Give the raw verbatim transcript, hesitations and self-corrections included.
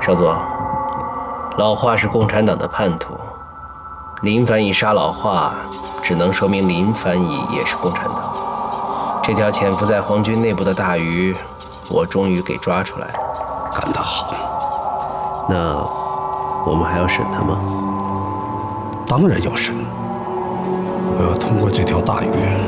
少佐，老华是共产党的叛徒，林凡以杀老华，只能说明林凡以也是共产党。这条潜伏在皇军内部的大鱼，我终于给抓出来了。 干得好！ 那我们还要审他吗？ 当然要审。我要通过这条大鱼